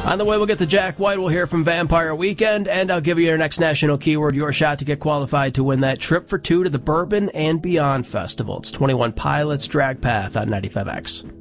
On the way, we'll get to Jack White. We'll hear from Vampire Weekend, and I'll give you your next national keyword, your shot to get qualified to win that trip for two to the Bourbon and Beyond Festival. It's 21 Pilots Drag Path on 95X.